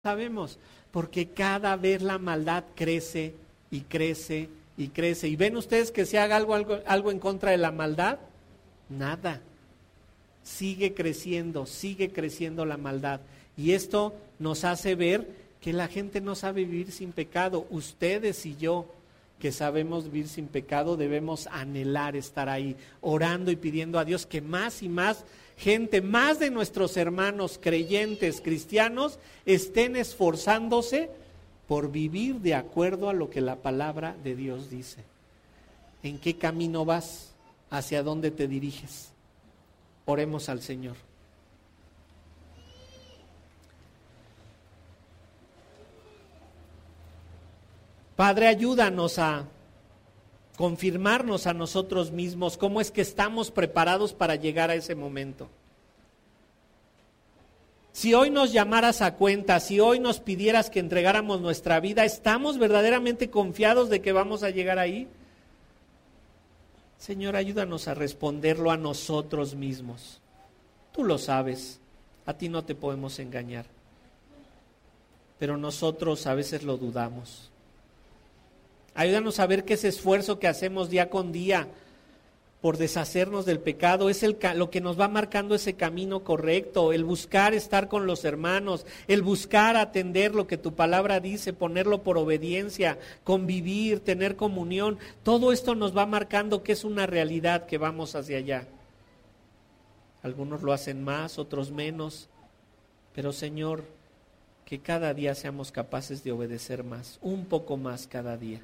Sabemos, porque cada vez la maldad crece y crece y crece. ¿Y ven ustedes que se haga algo en contra de la maldad? Nada. Sigue creciendo la maldad. Y esto nos hace ver que la gente no sabe vivir sin pecado. Ustedes y yo, que sabemos vivir sin pecado, debemos anhelar estar ahí, orando y pidiendo a Dios que más y más gente, más de nuestros hermanos creyentes, cristianos, estén esforzándose por vivir de acuerdo a lo que la palabra de Dios dice. ¿En qué camino vas? ¿Hacia dónde te diriges? Oremos al Señor. Padre, ayúdanos a confirmarnos a nosotros mismos cómo es que estamos preparados para llegar a ese momento. Si hoy nos llamaras a cuenta, si hoy nos pidieras que entregáramos nuestra vida, ¿estamos verdaderamente confiados de que vamos a llegar ahí? Señor, ayúdanos a responderlo a nosotros mismos. Tú lo sabes, a ti no te podemos engañar, pero nosotros a veces lo dudamos. Ayúdanos a ver que ese esfuerzo que hacemos día con día por deshacernos del pecado es lo que nos va marcando ese camino correcto, el buscar estar con los hermanos, el buscar atender lo que tu palabra dice, ponerlo por obediencia, convivir, tener comunión. Todo esto nos va marcando que es una realidad que vamos hacia allá. Algunos lo hacen más, otros menos, pero Señor, que cada día seamos capaces de obedecer más, un poco más cada día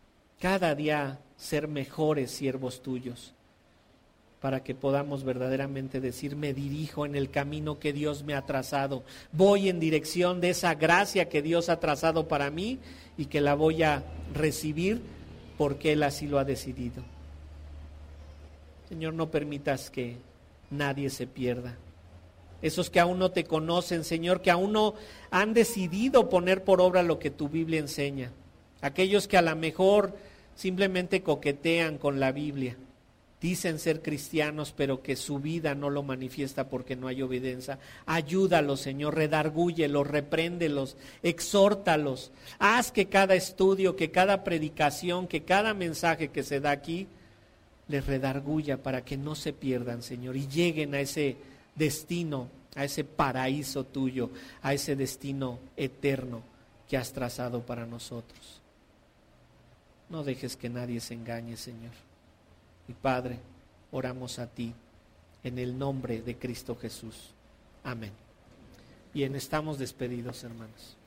ser mejores siervos tuyos, para que podamos verdaderamente decir, me dirijo en el camino que Dios me ha trazado, voy en dirección de esa gracia que Dios ha trazado para mí y que la voy a recibir porque Él así lo ha decidido. Señor, no permitas que nadie se pierda. Esos que aún no te conocen, Señor, que aún no han decidido poner por obra lo que tu Biblia enseña. Aquellos que a lo mejor simplemente coquetean con la Biblia, dicen ser cristianos, pero que su vida no lo manifiesta porque no hay obediencia. Ayúdalos, Señor, redargúyelos, repréndelos, exhórtalos. Haz que cada estudio, que cada predicación, que cada mensaje que se da aquí, les redarguya para que no se pierdan, Señor, y lleguen a ese destino, a ese paraíso tuyo, a ese destino eterno que has trazado para nosotros. No dejes que nadie se engañe, Señor. Y Padre, oramos a ti en el nombre de Cristo Jesús. Amén. Bien, estamos despedidos, hermanos.